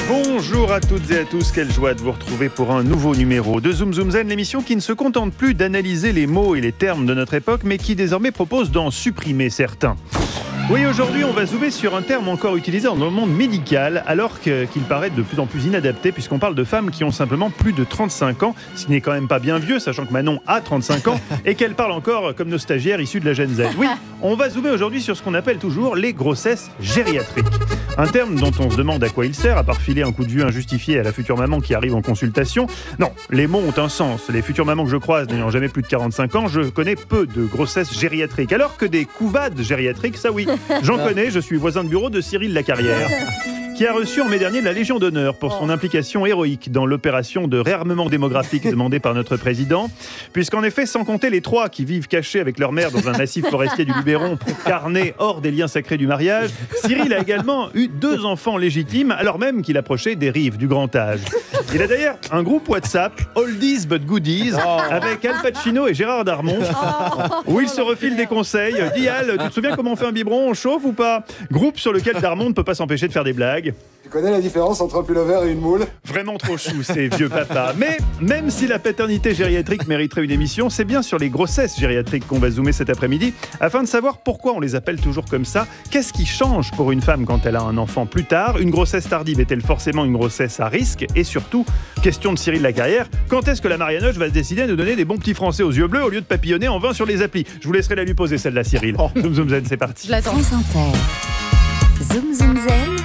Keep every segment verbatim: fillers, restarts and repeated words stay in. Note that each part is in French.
Bonjour à toutes et à tous, quelle joie de vous retrouver pour un nouveau numéro de Zoom Zoom Zen, l'émission qui ne se contente plus d'analyser les mots et les termes de notre époque, mais qui désormais propose d'en supprimer certains. Oui, aujourd'hui, on va zoomer sur un terme encore utilisé dans le monde médical, alors que, qu'il paraît de plus en plus inadapté, puisqu'on parle de femmes qui ont simplement plus de trente-cinq ans, ce qui n'est quand même pas bien vieux, sachant que Manon a trente-cinq ans, et qu'elle parle encore comme nos stagiaires issus de la Gen Z. Oui, on va zoomer aujourd'hui sur ce qu'on appelle toujours les grossesses gériatriques. Un terme dont on se demande à quoi il sert, à part filer un coup de vieux injustifié à la future maman qui arrive en consultation. Non, les mots ont un sens. Les futures mamans que je croise n'ayant jamais plus de quarante-cinq ans, je connais peu de grossesses gériatriques. Alors que des couvades gériatriques, ça oui, j'en connais, je suis voisin de bureau de Cyril Lacarrière, qui a reçu en mai dernier la Légion d'honneur pour son implication héroïque dans l'opération de réarmement démographique demandée par notre président. Puisqu'en effet, sans compter les trois qui vivent cachés avec leur mère dans un massif forestier du Luberon, carné hors des liens sacrés du mariage, Cyril a également eu deux enfants légitimes, alors même qu'il approchait des rives du grand âge. Il a d'ailleurs un groupe WhatsApp, Oldies but Goodies, avec Al Pacino et Gérard Darmon, où il se refile des conseils. Dis Al, tu te souviens comment on fait un biberon, on chauffe ou pas ? Groupe sur lequel Darmon ne peut pas s'empêcher de faire des blagues. Tu connais la différence entre un pullover et une moule ? Vraiment trop chou, ces vieux papas. Mais même si la paternité gériatrique mériterait une émission, c'est bien sur les grossesses gériatriques qu'on va zoomer cet après-midi, afin de savoir pourquoi on les appelle toujours comme ça. Qu'est-ce qui change pour une femme quand elle a un enfant plus tard ? Une grossesse tardive est-elle forcément une grossesse à risque ? Et surtout, question de Cyril Lacarrière, quand est-ce que la Marianoche va se décider de donner des bons petits Français aux yeux bleus au lieu de papillonner en vain sur les applis ? Je vous laisserai la lui poser celle-là, Cyril. Oh. Zoom Zoom Zen, c'est parti. France Inter. Zoom Zoom Zen.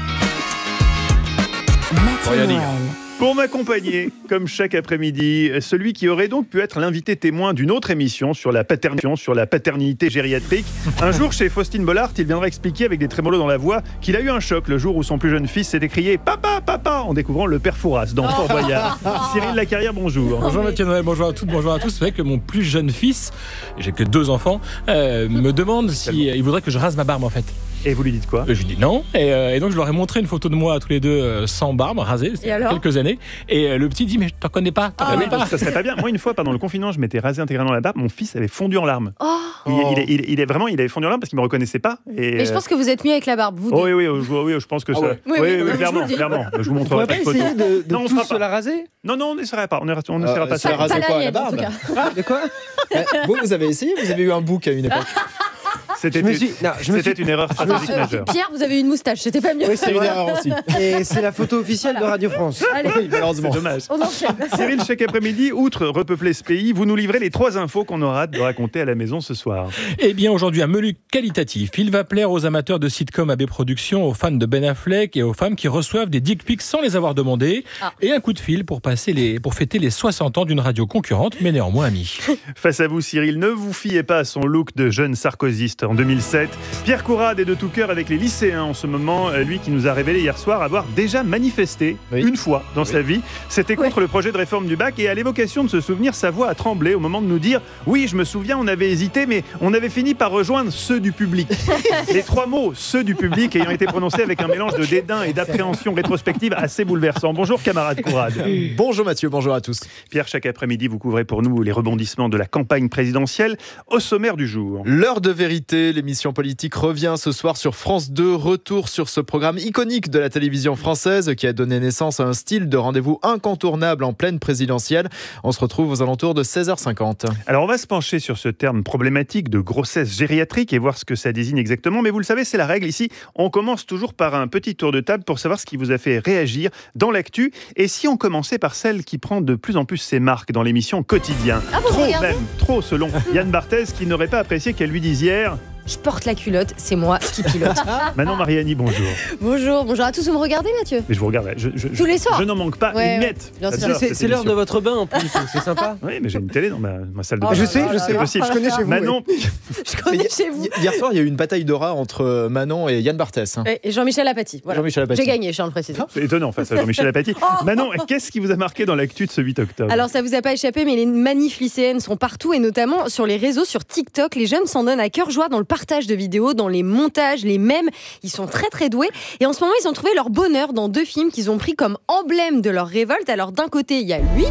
Pour m'accompagner, comme chaque après-midi, celui qui aurait donc pu être l'invité témoin d'une autre émission sur la paternité, sur la paternité gériatrique. Un jour, chez Faustine Bollard, il viendra expliquer avec des trémolos dans la voix qu'il a eu un choc le jour où son plus jeune fils s'est écrié « Papa, papa !» en découvrant le père Fouras dans Fort Boyard. Cyril Lacarrière, bonjour. Bonjour Mathieu Noël, bonjour à toutes, bonjour à tous. C'est vrai que mon plus jeune fils, j'ai que deux enfants, euh, me demande si euh, il voudrait que je rase ma barbe en fait. Et vous lui dites quoi ? Je lui dis non. Et, euh, et donc je leur ai montré une photo de moi tous les deux euh, sans barbe, rasée, il y a quelques années. Et euh, le petit dit mais je t'en connais pas. T'en ah connais oui, pas. Ça serait pas bien. Moi une fois pendant le confinement, je m'étais rasé intégralement la barbe. Mon fils avait fondu en larmes. Oh. Il, il, il, il est vraiment, il avait fondu en larmes parce qu'il me reconnaissait pas. Et mais je pense que vous êtes mieux avec la barbe. Vous oh, oui, oui, oui, oui, je pense que ah ça. Ouais. Oui, oui, oui, oui, clairement, je clairement. Je vous montrerai pas de photo. De, de non, on tous fera se pas. la raser ? Non, non, on n'essaiera pas. On n'essaiera euh, pas. Se la raser quoi, la barbe ? De quoi ? Vous, vous avez essayé ? Vous avez eu un bouc à une époque ? C'était, une, suis, non, c'était suis... une erreur stratégique euh, majeure. Pierre, vous avez une moustache, c'était pas mieux. Oui, c'est une erreur aussi. Et c'est la photo officielle de Radio France. Allez, oui, malheureusement. C'est dommage. On enchaîne. Cyril, chaque après-midi, outre repeupler ce pays, vous nous livrez les trois infos qu'on aura hâte de raconter à la maison ce soir. Eh bien, aujourd'hui, un menu qualitatif. Il va plaire aux amateurs de sitcom A B Productions, aux fans de Ben Affleck et aux femmes qui reçoivent des dick pics sans les avoir demandés. Ah. Et un coup de fil pour, passer les, pour fêter les soixante ans d'une radio concurrente, mais néanmoins amie. Face à vous, Cyril, ne vous fiez pas à son look de jeune sarkozyste en deux mille sept. Pierre Courade est de tout cœur avec les lycéens en ce moment, lui qui nous a révélé hier soir avoir déjà manifesté oui. une fois dans oui. sa vie. C'était contre oui. le projet de réforme du bac et à l'évocation de ce souvenir, sa voix a tremblé au moment de nous dire « Oui, je me souviens, on avait hésité, mais on avait fini par rejoindre ceux du public. » Les trois mots « ceux du public » ayant été prononcés avec un mélange de dédain et d'appréhension rétrospective assez bouleversant. Bonjour camarade Courade. Bonjour Mathieu, bonjour à tous. Pierre, chaque après-midi, vous couvrez pour nous les rebondissements de la campagne présidentielle. Au sommaire du jour. L'heure de vérité, l'émission politique revient ce soir sur France deux. Retour sur ce programme iconique de la télévision française qui a donné naissance à un style de rendez-vous incontournable en pleine présidentielle. On se retrouve aux alentours de seize heures cinquante. Alors on va se pencher sur ce terme problématique de grossesse gériatrique et voir ce que ça désigne exactement. Mais vous le savez, c'est la règle ici. On commence toujours par un petit tour de table pour savoir ce qui vous a fait réagir dans l'actu. Et si on commençait par celle qui prend de plus en plus ses marques dans l'émission Quotidien. Ah, trop même, trop selon Yann Barthès qui n'aurait pas apprécié qu'elle lui dise hier... Je porte la culotte, c'est moi qui pilote. Manon Mariani, bonjour. Bonjour, bonjour à tous, vous me regardez Mathieu ? Mais je vous regarde, je, je, tous les soirs. Je n'en manque pas ouais, une miette. Ouais, c'est, c'est, c'est l'heure de votre bain en plus, c'est sympa. Oui, mais j'ai une télé dans ma, ma salle de bain. Oh, je sais, je sais, possible. je connais chez vous. Manon, oui. Je connais chez vous. Hier soir, il y a eu une bataille de rats entre Manon et Yann Barthès. Hein. Et Jean-Michel Apathy. Voilà. Jean-Michel Apathy. J'ai gagné, je tiens à le préciser. C'est étonnant face à Jean-Michel Apathy. Oh Manon, qu'est-ce qui vous a marqué dans l'actu de ce huit octobre ? Alors, ça vous a pas échappé, mais les manifs lycéennes sont partout et notamment sur les réseaux, sur TikTok. Les jeunes s'en donnent à cœur joie dans le partage de vidéos, dans les montages, les mèmes. Ils sont très très doués. Et en ce moment, ils ont trouvé leur bonheur dans deux films qu'ils ont pris comme emblème de leur révolte. Alors d'un côté, il y a lui.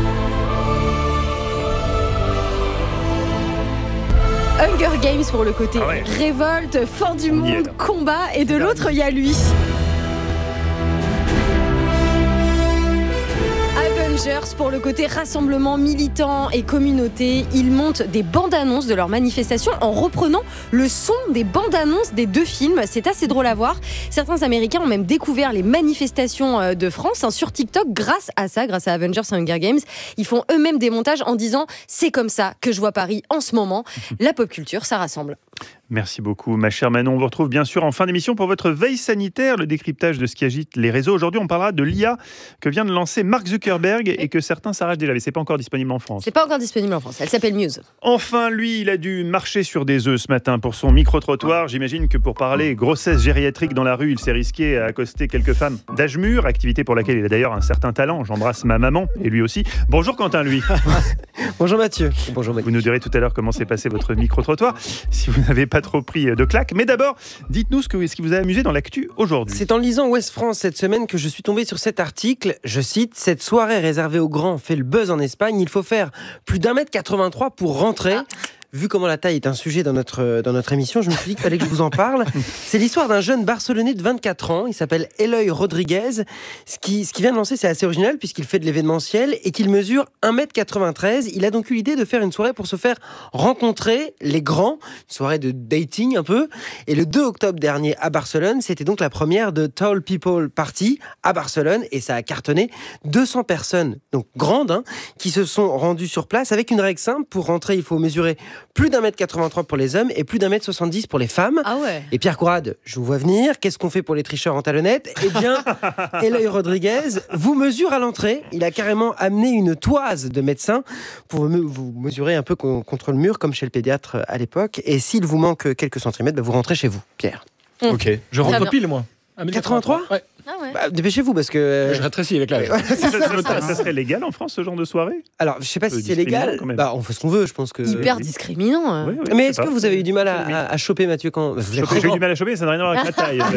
Hunger Games pour le côté ah ouais. révolte, fin du monde, combat. Et de l'autre, il y a lui. Avengers, pour le côté rassemblement militant et communauté, ils montent des bandes-annonces de leurs manifestations en reprenant le son des bandes-annonces des deux films. C'est assez drôle à voir. Certains Américains ont même découvert les manifestations de France hein, sur TikTok grâce à ça, grâce à Avengers et Hunger Games. Ils font eux-mêmes des montages en disant « c'est comme ça que je vois Paris en ce moment ». La pop culture, ça rassemble. Merci beaucoup, ma chère Manon. On vous retrouve bien sûr en fin d'émission pour votre veille sanitaire, le décryptage de ce qui agite les réseaux. Aujourd'hui, on parlera de l'I A que vient de lancer Mark Zuckerberg et que certains s'arrachent déjà, mais c'est pas encore disponible en France. C'est pas encore disponible en France. Elle s'appelle Muse. Enfin, lui, il a dû marcher sur des œufs ce matin pour son micro-trottoir. J'imagine que pour parler grossesse gériatrique dans la rue, il s'est risqué à accoster quelques femmes d'âge mûr, activité pour laquelle il a d'ailleurs un certain talent. J'embrasse ma maman et lui aussi. Bonjour Quentin, lui. Bonjour Mathieu. Bonjour Mathieu. Vous nous direz tout à l'heure comment s'est passé votre micro-trottoir, si vous n'avez pas trop pris de claques. Mais d'abord, dites-nous ce, que, ce qui vous a amusé dans l'actu aujourd'hui. C'est en lisant Ouest France cette semaine que je suis tombé sur cet article. Je cite, « Cette soirée réservée aux grands fait le buzz en Espagne. Il faut faire plus d'un mètre quatre-vingt-trois pour rentrer. » Vu comment la taille est un sujet dans notre, dans notre émission, je me suis dit qu'il fallait que je vous en parle. C'est l'histoire d'un jeune Barcelonais de vingt-quatre ans. Il s'appelle Eloy Rodriguez. Ce qui, ce qui vient de lancer, c'est assez original puisqu'il fait de l'événementiel et qu'il mesure un mètre quatre-vingt-treize. Il a donc eu l'idée de faire une soirée pour se faire rencontrer les grands. Une soirée de dating un peu. Et le deux octobre dernier à Barcelone, c'était donc la première de Tall People Party à Barcelone. Et ça a cartonné. deux cents personnes, donc grandes, hein, qui se sont rendues sur place avec une règle simple. Pour rentrer, il faut mesurer plus d'un mètre quatre-vingt-trois pour les hommes et plus d'un mètre soixante-dix pour les femmes. Ah ouais. Et Pierre Courade, je vous vois venir. Qu'est-ce qu'on fait pour les tricheurs en talonnettes ? Eh bien, Eloy Rodriguez vous mesure à l'entrée. Il a carrément amené une toise de médecin pour vous mesurer un peu contre le mur, comme chez le pédiatre à l'époque. Et s'il vous manque quelques centimètres, bah vous rentrez chez vous, Pierre. Mmh. Ok. Je rentre pile, moi. quatre-vingt-trois Ouais. Ah ouais. Bah, dépêchez-vous parce que... Je rétrécis avec la... ça, ça, ça serait légal en France, ce genre de soirée ? Alors, je sais pas Un peu si c'est légal. discriminant, quand même. Bah, on fait ce qu'on veut, je pense que... Hyper oui. discriminant. hein. Oui, oui, Mais je est-ce sais que pas. vous avez eu du mal à, Oui. à, à choper Mathieu quand... Vous, êtes J'ai eu grand. du mal à choper, ça n'a rien à voir avec ma taille.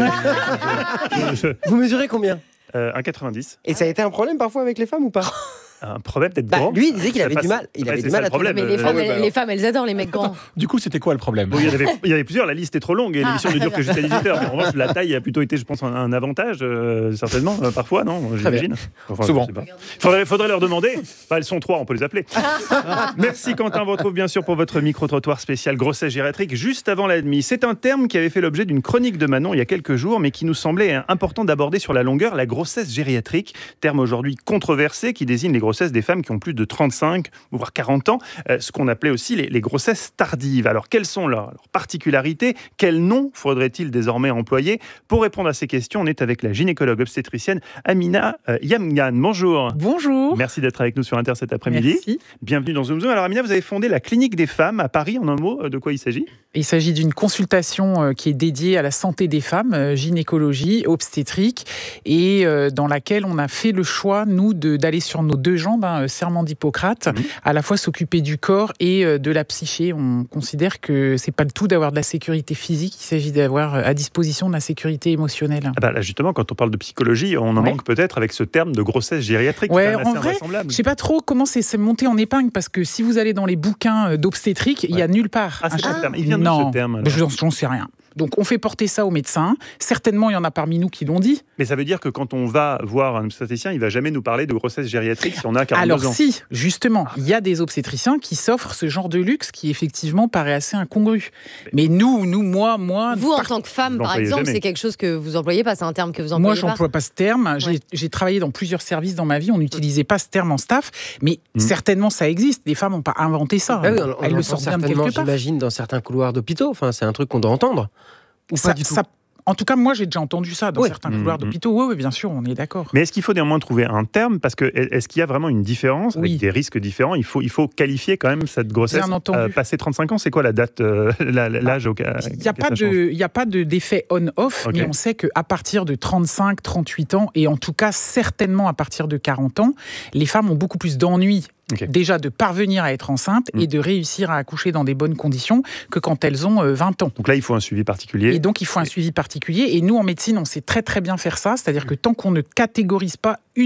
Je- je- je- Vous mesurez combien ? euh, un mètre quatre-vingt-dix. Et ça a été un problème parfois avec les femmes ou pas ? Un problème peut-être Bah, grand. lui, il disait qu'il Ça avait passe- du mal. Il Ouais, avait c'est du ça, mal le à trouver. problème. Mais les Euh, femmes, ouais, elles, bah, les femmes, elles adorent les mecs grands. Du coup, c'était quoi le problème ? Bon, il, y en avait, il y avait plusieurs, la liste est trop longue et l'émission Ah. ne dure que jusqu'à dix-huit heures. Mais en revanche, la taille a plutôt été, je pense, un, un avantage, euh, certainement, euh, parfois, non ? J'imagine. Enfin, Souvent. je sais pas. Faudrait, faudrait leur demander. Bah, elles sont trois, on peut les appeler. Merci Quentin, on vous retrouve bien sûr pour votre micro-trottoir spécial grossesse gériatrique juste avant la demi. C'est un terme qui avait fait l'objet d'une chronique de Manon il y a quelques jours, mais qui nous semblait important d'aborder sur la longueur, la grossesse gériatrique. Terme aujourd'hui controversé qui désigne les grossesses des femmes qui ont plus de trente-cinq, voire quarante ans, euh, ce qu'on appelait aussi les, les grossesses tardives. Alors, quelles sont leurs, leurs particularités ? Quel nom faudrait-il désormais employer ? Pour répondre à ces questions, on est avec la gynécologue obstétricienne Amina euh, Yamyan. Bonjour. Bonjour. Merci d'être avec nous sur Inter cet après-midi. Merci. Bienvenue dans Zoom Zoom. Alors Amina, vous avez fondé la Clinique des femmes à Paris. En un mot, de quoi il s'agit ? Il s'agit d'une consultation euh, qui est dédiée à la santé des femmes, euh, gynécologie, obstétrique, et euh, dans laquelle on a fait le choix, nous, de, d'aller sur nos deux jambes, hein, serment d'Hippocrate, mmh. à la fois s'occuper du corps et euh, de la psyché. On considère que c'est pas le tout d'avoir de la sécurité physique, il s'agit d'avoir à disposition de la sécurité émotionnelle. Ah bah là, justement, quand on parle de psychologie, on en ouais. manque peut-être avec ce terme de grossesse gériatrique. Ouais, qui est en assez vrai, invraisemblable. je sais pas trop comment c'est, c'est monté en épingle, parce que si vous allez dans les bouquins d'obstétrique, il ouais. y a nulle part. Ah, c'est un ce terme. Il vient de ce terme. Alors. J'en, j'en sais rien. Donc on fait porter ça aux médecins. Certainement, il y en a parmi nous qui l'ont dit. Mais ça veut dire que quand on va voir un obstétricien, il ne va jamais nous parler de grossesse gériatrique si on a quarante-deux Alors ans. si, justement, il y a des obstétriciens qui s'offrent ce genre de luxe qui effectivement paraît assez incongru. Mais nous, nous, moi, moi... Vous, par... en tant que femme, par exemple, jamais. C'est quelque chose que vous employez pas, c'est un terme que vous employez moi, pas. Moi, j'emploie pas ce terme. Ouais. J'ai, j'ai travaillé dans plusieurs services dans ma vie, on n'utilisait pas ce terme en staff, mais mmh. certainement ça existe. Les femmes n'ont pas inventé ça. Bah oui, on, on Elles le sortent bien de quelque part. J'imagine, dans certains couloirs d'hôpitaux. Enfin, c'est un truc qu'on doit entendre. Ou ça, pas du tout. Ça, en tout cas, moi, j'ai déjà entendu ça dans oui. certains couloirs mmh. d'hôpitaux. Oui, oui, bien sûr, on est d'accord. Mais est-ce qu'il faut néanmoins trouver un terme ? Parce que est-ce qu'il y a vraiment une différence oui. avec des risques différents ? Il faut, il faut qualifier quand même cette grossesse. Bien entendu. Euh, passé trente-cinq ans, c'est quoi la date, euh, la, l'âge au cas ? Il n'y a, pas de, il y a pas de, d'effet on-off, okay. mais on sait qu'à partir de trente-cinq, trente-huit ans, et en tout cas certainement à partir de quarante ans, les femmes ont beaucoup plus d'ennuis. Okay. Déjà de parvenir à être enceinte mmh. et de réussir à accoucher dans des bonnes conditions que quand elles ont vingt ans. Donc là, il faut un suivi particulier. Et donc, il faut un suivi particulier. Et nous, en médecine, on sait très très bien faire ça. C'est-à-dire que tant qu'on ne catégorise pas une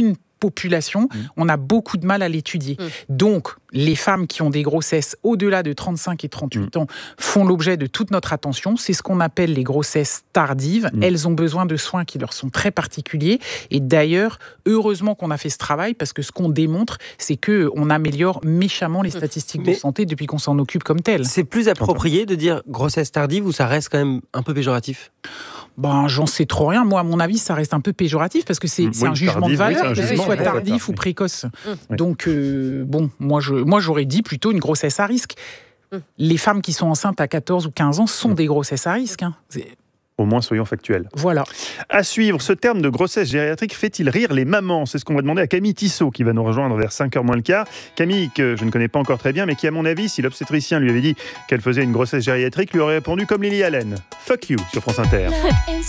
population, mmh. on a beaucoup de mal à l'étudier. Mmh. Donc, les femmes qui ont des grossesses au-delà de trente-cinq et trente-huit mmh. ans font l'objet de toute notre attention. C'est ce qu'on appelle les grossesses tardives. Mmh. Elles ont besoin de soins qui leur sont très particuliers. Et d'ailleurs, heureusement qu'on a fait ce travail, parce que ce qu'on démontre, c'est qu'on améliore méchamment les statistiques Mais de santé depuis qu'on s'en occupe comme tel. C'est plus approprié de dire grossesse tardive ou ça reste quand même un peu péjoratif ? Ben, j'en sais trop rien. Moi, à mon avis, ça reste un peu péjoratif parce que c'est, c'est oui, un jugement tardive, de valeur, oui, que ce soit tardif ou précoce. Mmh. Donc, euh, bon, moi, je, moi, j'aurais dit plutôt une grossesse à risque. Mmh. Les femmes qui sont enceintes à quatorze ou quinze ans sont mmh. des grossesses à risque. Hein. C'est... Au moins, soyons factuels. Voilà. À suivre, ce terme de grossesse gériatrique fait-il rire les mamans ? C'est ce qu'on va demander à Camille Tissot, qui va nous rejoindre vers cinq heures moins le quart. Camille, que je ne connais pas encore très bien, mais qui, à mon avis, si l'obstétricien lui avait dit qu'elle faisait une grossesse gériatrique, lui aurait répondu comme Lily Allen. Fuck you, sur France Inter.